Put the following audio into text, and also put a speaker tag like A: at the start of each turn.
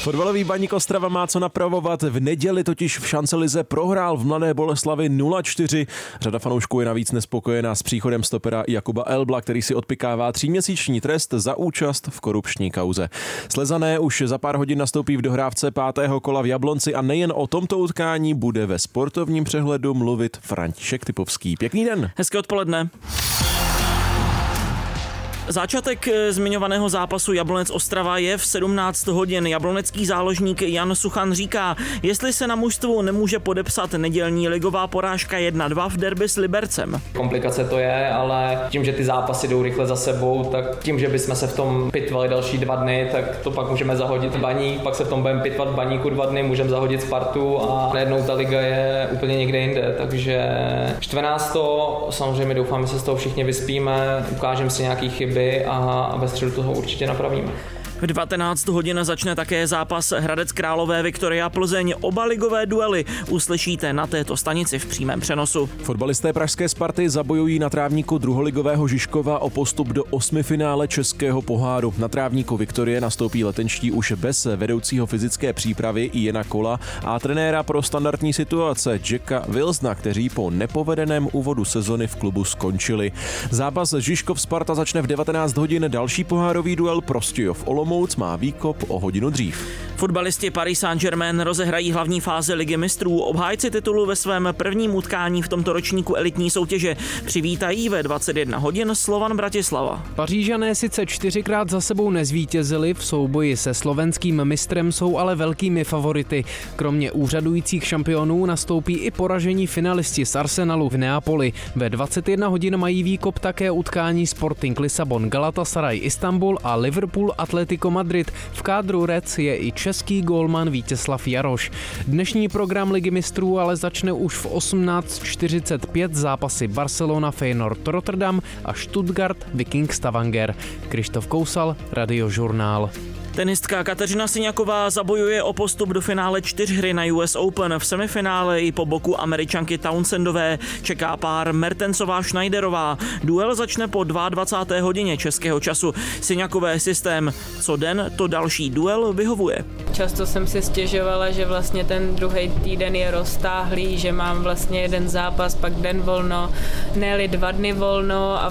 A: Fotbalový Baník Ostrava má co napravovat. V neděli totiž v šancelize prohrál v Mladé Boleslavi 0-4. Řada fanoušků je navíc nespokojená s příchodem stopera Jakuba Elbla, který si odpykává 3měsíční trest za účast v korupční kauze. Slezané už za pár hodin nastoupí v dohrávce 5. kola v Jablonci a nejen o tomto utkání bude ve sportovním přehledu mluvit František Typovský. Pěkný den.
B: Hezké odpoledne. Začátek zmiňovaného zápasu Jablonec Ostrava je v 17 hodin. Jablonecký záložník Jan Suchan říká, jestli se na mužstvu nemůže podepsat nedělní ligová porážka 1-2 v derby s Libercem.
C: Komplikace to je, ale tím, že ty zápasy jdou rychle za sebou, tak tím, že bychom se v tom pitvali další 2 dny, tak to pak můžeme zahodit Baník, pak se v tom budeme pitvat v Baníku 2 dny, můžeme zahodit Spartu a najednou ta liga je úplně někde jinde, takže 14. samozřejmě doufám, že se z toho všichni vyspíme, ukážeme si nějaký chyby a ve středu toho určitě napravíme.
B: V 19 hodin začne také zápas Hradec Králové Viktoria Plzeň. Oba ligové duely uslyšíte na této stanici v přímém přenosu.
A: Fotbalisté pražské Sparty zabojují na trávníku druholigového Žižkova o postup do 8. finále Českého poháru. Na trávníku Viktorie nastoupí letenští už bez vedoucího fyzické přípravy Jana Kola a trenéra pro standardní situace Jacka Wilsona, kteří po nepovedeném úvodu sezony v klubu skončili. Zápas Žižkov Sparta začne v 19 hodin, další pohárový duel Prostějov Olomouc má výkop o hodinu dřív.
B: Fotbalisti Paris Saint-Germain rozehrají hlavní fázi Ligy mistrů. Obhájci titulu ve svém prvním utkání v tomto ročníku elitní soutěže přivítají ve 21 hodin Slovan Bratislava.
D: Pařížané sice 4krát za sebou nezvítězili, v souboji se slovenským mistrem jsou ale velkými favority. Kromě úřadujících šampionů nastoupí i poražení finalisti z Arsenalu v Neapoli. Ve 21 hodin mají výkop také utkání Sporting Lisabon Galatasaray Istanbul a Liverpool Atletico Madrid. V kádru Reds je i český gólman Vítězslav Jaroš. Dnešní program Ligy mistrů ale začne už v 18:45 zápasy Barcelona Feyenoord Rotterdam a Stuttgart Viking Stavanger. Krištof Kousal, Radiožurnál.
B: Tenistka Kateřina Siňaková zabojuje o postup do finále 4 na US Open. V semifinále i po boku Američanky Townsendové čeká pár Mertensová Schneiderová. Duel začne po 22. hodině českého času. Siňakové systém co den, to další duel vyhovuje.
E: Často jsem si stěžovala, že vlastně ten druhý týden je roztáhlý, že mám vlastně jeden zápas, pak den volno, ne-li 2 dny volno a